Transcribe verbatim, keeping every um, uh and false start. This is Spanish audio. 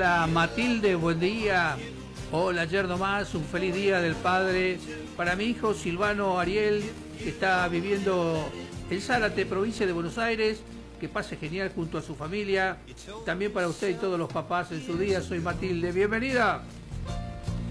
Hola Matilde, buen día. Hola ayer nomás, un feliz día del padre para mi hijo Silvano Ariel, que está viviendo en Zárate, provincia de Buenos Aires. Que pase genial junto a su familia. También para usted y todos los papás en su día. Soy Matilde, bienvenida.